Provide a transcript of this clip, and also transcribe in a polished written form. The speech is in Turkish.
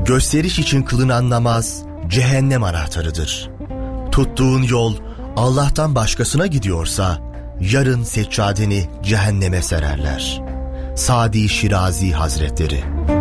Gösteriş için kılınan namaz cehennem anahtarıdır. Tuttuğun yol Allah'tan başkasına gidiyorsa yarın seccadeni cehenneme sererler. Sadi Şirazi Hazretleri.